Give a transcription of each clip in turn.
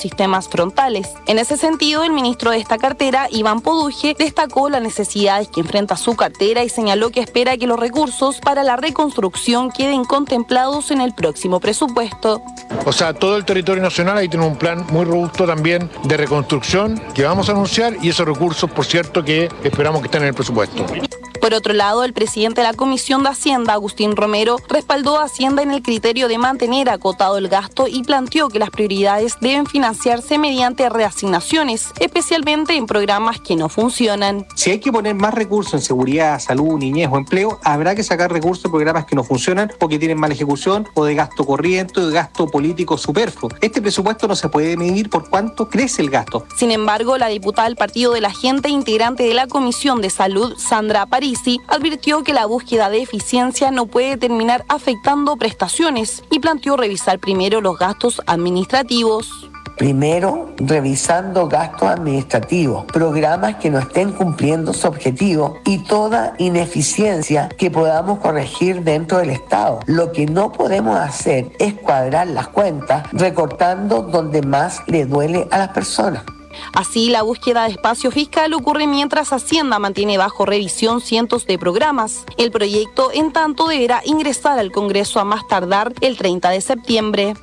sistemas frontales. En ese sentido, el ministro de esta cartera, Iván Poduje, destacó las necesidades que enfrenta su cartera y señaló que espera que los recursos para la reconstrucción queden contemplados en el próximo presupuesto. O sea, todo el territorio nacional ahí tiene un plan muy robusto también de reconstrucción que vamos a anunciar, y esos recursos, por cierto, que esperamos que estén en el presupuesto. Por otro lado, el presidente de la Comisión de Hacienda, Agustín Romero, respaldó a Hacienda en el criterio de mantener acotado el gasto y planteó que las prioridades deben financiarse mediante reasignaciones, especialmente en programas que no funcionan. Si hay que poner más recursos en seguridad, salud, niñez o empleo, habrá que sacar recursos de programas que no funcionan o que tienen mala ejecución, o de gasto corriente o de gasto político superfluo. Este presupuesto no se puede medir por cuánto crece el gasto. Sin embargo, la diputada del Partido de la Gente, integrante de la Comisión de Salud, Sandra Parisi, advirtió que la búsqueda de eficiencia no puede terminar afectando prestaciones y planteó revisar primero los gastos administrativos. Primero, revisando gastos administrativos, programas que no estén cumpliendo su objetivo y toda ineficiencia que podamos corregir dentro del Estado. Lo que no podemos hacer es cuadrar las cuentas recortando donde más le duele a las personas. Así, la búsqueda de espacio fiscal ocurre mientras Hacienda mantiene bajo revisión cientos de programas. El proyecto, en tanto, deberá ingresar al Congreso a más tardar el 30 de septiembre.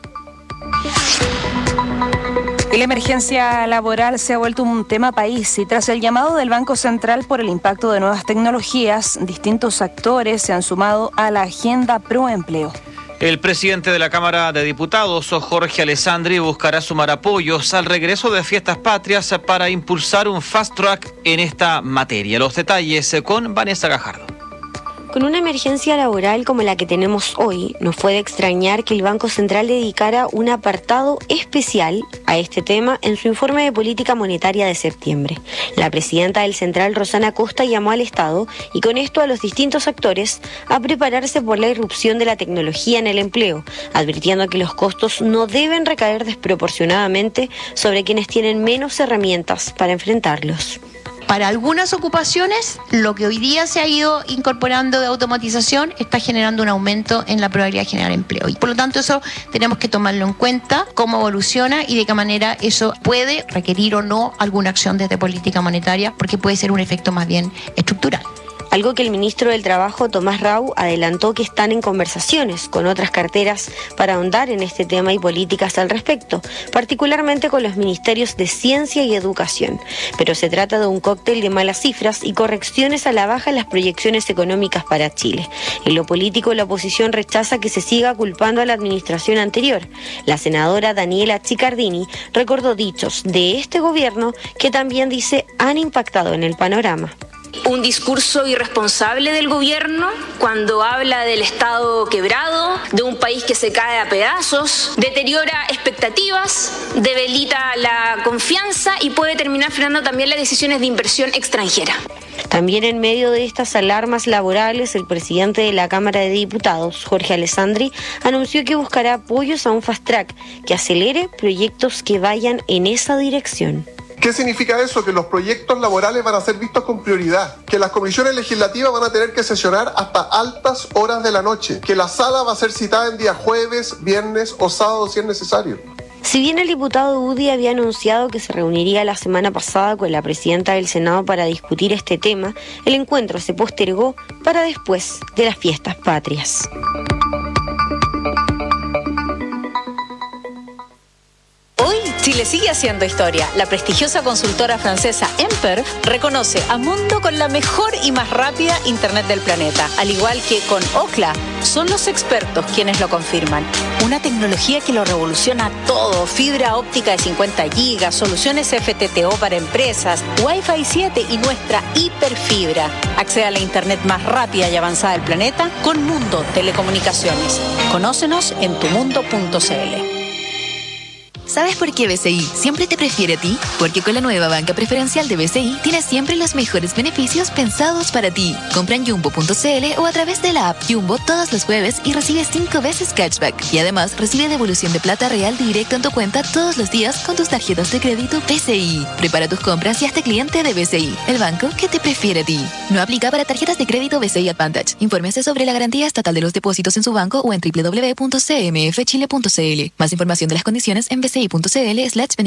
La emergencia laboral se ha vuelto un tema país y tras el llamado del Banco Central por el impacto de nuevas tecnologías, distintos actores se han sumado a la agenda pro empleo. El presidente de la Cámara de Diputados, Jorge Alessandri, buscará sumar apoyos al regreso de Fiestas Patrias para impulsar un fast track en esta materia. Los detalles con Vanessa Gajardo. Con una emergencia laboral como la que tenemos hoy, no fue de extrañar que el Banco Central dedicara un apartado especial a este tema en su informe de política monetaria de septiembre. La presidenta del Central, Rosana Costa, llamó al Estado y con esto a los distintos actores a prepararse por la irrupción de la tecnología en el empleo, advirtiendo que los costos no deben recaer desproporcionadamente sobre quienes tienen menos herramientas para enfrentarlos. Para algunas ocupaciones, lo que hoy día se ha ido incorporando de automatización está generando un aumento en la probabilidad de generar empleo. Y por lo tanto, eso tenemos que tomarlo en cuenta, cómo evoluciona y de qué manera eso puede requerir o no alguna acción desde política monetaria, porque puede ser un efecto más bien estructural. Algo que el ministro del Trabajo, Tomás Rau, adelantó que están en conversaciones con otras carteras para ahondar en este tema y políticas al respecto, particularmente con los ministerios de Ciencia y Educación. Pero se trata de un cóctel de malas cifras y correcciones a la baja en las proyecciones económicas para Chile. En lo político, la oposición rechaza que se siga culpando a la administración anterior. La senadora Daniela Chiccardini recordó dichos de este gobierno que también dice han impactado en el panorama. Un discurso irresponsable del gobierno cuando habla del Estado quebrado, de un país que se cae a pedazos, deteriora expectativas, debilita la confianza y puede terminar frenando también las decisiones de inversión extranjera. También en medio de estas alarmas laborales, el presidente de la Cámara de Diputados, Jorge Alessandri, anunció que buscará apoyos a un fast track que acelere proyectos que vayan en esa dirección. ¿Qué significa eso? Que los proyectos laborales van a ser vistos con prioridad, que las comisiones legislativas van a tener que sesionar hasta altas horas de la noche, que la sala va a ser citada en día jueves, viernes o sábado si es necesario. Si bien el diputado Udi había anunciado que se reuniría la semana pasada con la presidenta del Senado para discutir este tema, el encuentro se postergó para después de las Fiestas Patrias. Hoy Chile sigue haciendo historia. La prestigiosa consultora francesa Emper reconoce a Mundo con la mejor y más rápida internet del planeta. Al igual que con Ookla, son los expertos quienes lo confirman. Una tecnología que lo revoluciona todo. Fibra óptica de 50 gigas, soluciones FTTO para empresas, Wi-Fi 7 y nuestra hiperfibra. Accede a la internet más rápida y avanzada del planeta con Mundo Telecomunicaciones. Conócenos en tumundo.cl. ¿Sabes por qué BCI siempre te prefiere a ti? Porque con la nueva banca preferencial de BCI tienes siempre los mejores beneficios pensados para ti. Compra en Jumbo.cl o a través de la app Jumbo todos los jueves y recibe 5 veces cashback. Y además recibe devolución de plata real directo en tu cuenta todos los días con tus tarjetas de crédito BCI. Prepara tus compras y hazte cliente de BCI, el banco que te prefiere a ti. No aplica para tarjetas de crédito BCI Advantage. Infórmese sobre la garantía estatal de los depósitos en su banco o en www.cmfchile.cl. Más información de las condiciones en bci.cl/beneficios.